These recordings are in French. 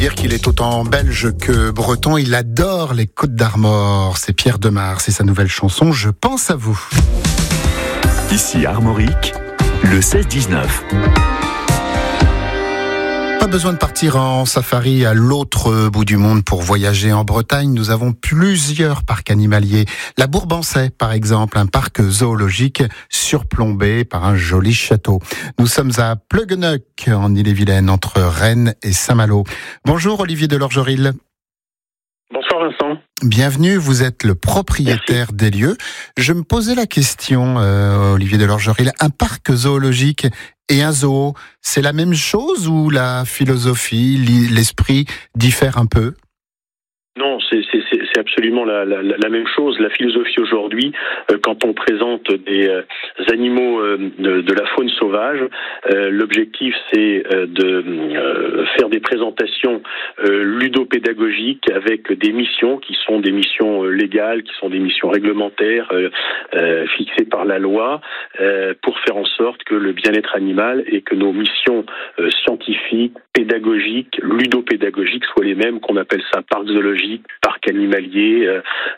Dire qu'il est autant belge que breton, il adore les Côtes d'Armor. C'est Pierre Demar, c'est sa nouvelle chanson « Je pense à vous ». Ici Armorique, le 16-19. Pas besoin de partir en safari à l'autre bout du monde pour voyager en Bretagne. Nous avons plusieurs parcs animaliers. La Bourbansais, par exemple, un parc zoologique surplombé par un joli château. Nous sommes à Pleugueneuc, en Ille-et-Vilaine, entre Rennes et Saint-Malo. Bonjour Olivier Delorgeril. Bonsoir Vincent. Bienvenue, vous êtes le propriétaire des lieux. Je me posais la question, Olivier Delorgeril, un parc zoologique et un zoo, c'est la même chose ou la philosophie, l'esprit diffère un peu ? Non, c'est absolument la même chose. La philosophie aujourd'hui, quand on présente des animaux de la faune sauvage, l'objectif c'est de faire des présentations ludopédagogiques avec des missions qui sont des missions légales, qui sont des missions réglementaires fixées par la loi, pour faire en sorte que le bien-être animal et que nos missions scientifiques, pédagogiques, ludopédagogiques soient les mêmes, qu'on appelle ça parc zoologique, parc animalier,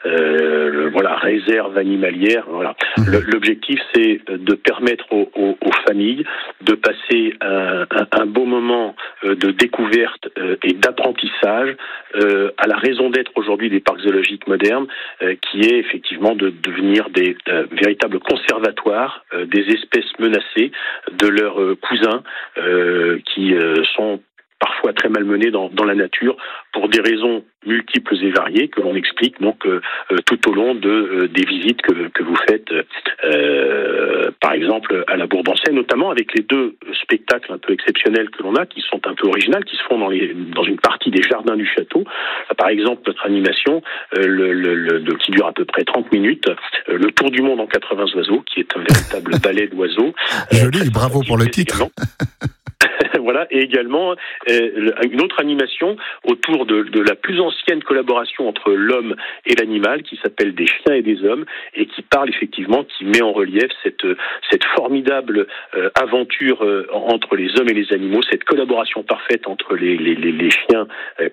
réserve animalière. Voilà. L'objectif, c'est de permettre aux familles de passer un beau moment de découverte et d'apprentissage à la raison d'être aujourd'hui des parcs zoologiques modernes, qui est effectivement de devenir des véritables conservatoires des espèces menacées de leurs cousins qui sont parfois très malmenés dans la nature pour des raisons multiples et variées que l'on explique donc tout au long des visites que vous faites par exemple à la Bourbansais, notamment avec les deux spectacles un peu exceptionnels que l'on a, qui sont un peu originaux, qui se font dans une partie des jardins du château. Par exemple, notre animation qui dure à peu près 30 minutes, le tour du monde en 80 oiseaux, qui est un véritable ballet d'oiseaux. Joli, bravo pour le titre. Voilà, et également une autre animation autour de la plus ancienne collaboration entre l'homme et l'animal, qui s'appelle Des chiens et des hommes, et qui parle effectivement, qui met en relief cette formidable aventure entre les hommes et les animaux, cette collaboration parfaite entre les chiens,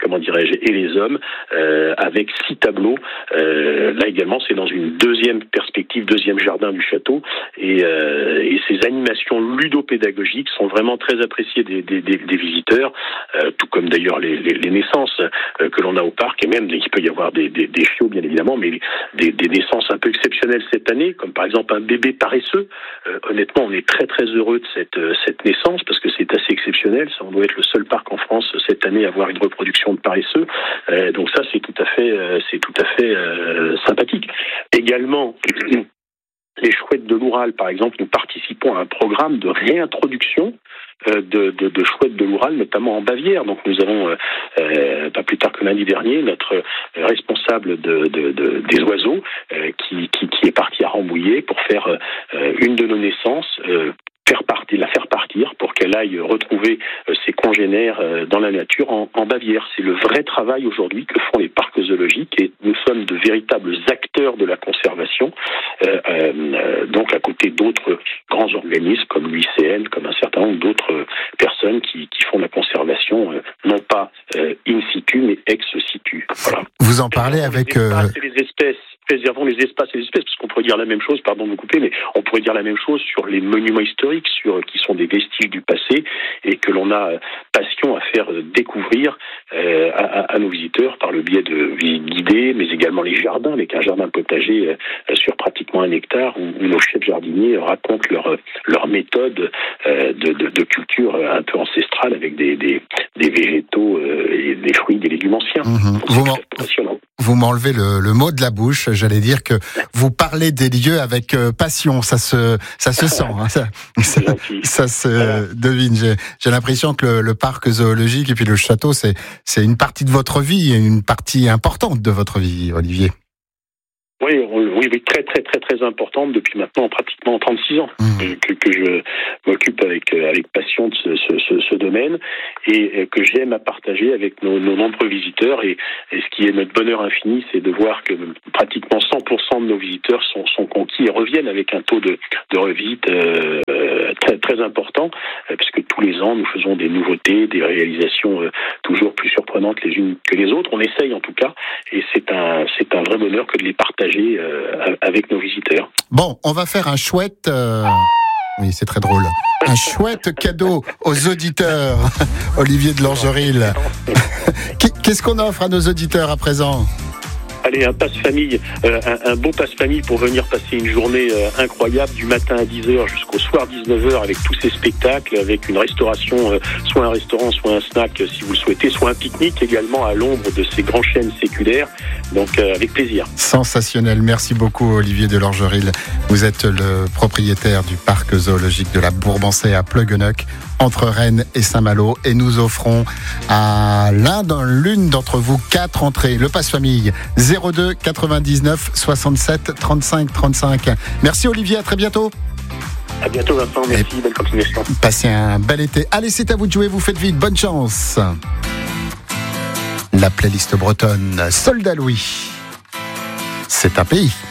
et les hommes, avec 6 tableaux. Là également, c'est dans une deuxième perspective, deuxième jardin du château, et ces animations ludopédagogiques sont vraiment très appréciées des visiteurs, tout comme d'ailleurs les naissances que l'on a au parc, et même il peut y avoir des chiots bien évidemment, mais des naissances un peu exceptionnelles cette année, comme par exemple un bébé paresseux. Honnêtement, on est très très heureux de cette naissance, parce que c'est assez exceptionnel. Ça, on doit être le seul parc en France cette année à avoir une reproduction de paresseux. Donc ça, c'est tout à fait sympathique. Également, les chouettes de l'Oural, par exemple, nous participons à un programme de réintroduction de chouettes de l'Oural, notamment en Bavière. Donc nous avons, pas plus tard que lundi dernier, notre responsable des oiseaux qui est parti à Rambouillet pour faire une de nos naissances, la faire partir pour qu'elle aille retrouver ses congénères dans la nature en Bavière. C'est le vrai travail aujourd'hui que font les parcs zoologiques, et nous sommes de véritables acteurs de la conservation, donc à côté d'autres grands organismes comme l'UICN, comme un certain nombre d'autres personnes qui font la conservation, non pas in situ, mais ex situ. Voilà. Vous en parlez avec... Préservons les espaces et les espèces, parce qu'on pourrait dire la même chose, pardon de vous couper, mais on pourrait dire la même chose sur les monuments historiques, qui sont des vestiges du passé, et que l'on a passion à faire découvrir à nos visiteurs par le biais de visites guidées, mais également les jardins, avec un jardin potager sur pratiquement 1 hectare, où nos chefs jardiniers racontent leur méthode de culture un peu ancestrale, avec des végétaux et des fruits, des légumes anciens. Vous m'enlevez le mot de la bouche. J'allais dire que vous parlez des lieux avec passion. Ça se sent. Hein, ça se devine. J'ai l'impression que le parc zoologique et puis le château, c'est une partie de votre vie, une partie importante de votre vie, Olivier. Oui, Oui, très importante depuis maintenant pratiquement 36 ans que je m'occupe avec passion de ce domaine et que j'aime à partager avec nos nombreux visiteurs. Et ce qui est notre bonheur infini, c'est de voir que pratiquement 100% de nos visiteurs sont conquis et reviennent avec un taux de revisite très important, puisque tous les ans nous faisons des nouveautés, des réalisations toujours plus surprenantes les unes que les autres. On essaye en tout cas, et c'est un vrai bonheur que de les partager avec nos visiteurs. Bon, on va faire un chouette... Oui, c'est très drôle. Un chouette cadeau aux auditeurs. Olivier de Langeril. Qu'est-ce qu'on offre à nos auditeurs à présent ? Allez, un passe-famille, un bon passe-famille pour venir passer une journée incroyable du matin à 10h jusqu'au soir 19h avec tous ces spectacles, avec une restauration, soit un restaurant, soit un snack si vous le souhaitez, soit un pique-nique également à l'ombre de ces grands chênes séculaires. Donc avec plaisir. Sensationnel. Merci beaucoup Olivier de Langeril. Vous êtes le propriétaire du parc zoologique de la Bourbansais à Pleugueneuc, entre Rennes et Saint-Malo, et nous offrons à l'une d'entre vous 4 entrées. Le passe-famille 02 99 67 35 35. Merci Olivier, à très bientôt. À bientôt Vincent, merci, belle continuation. Passez un bel été. Allez, c'est à vous de jouer, vous faites vite, bonne chance. La playlist bretonne, Soldat Louis. C'est un pays.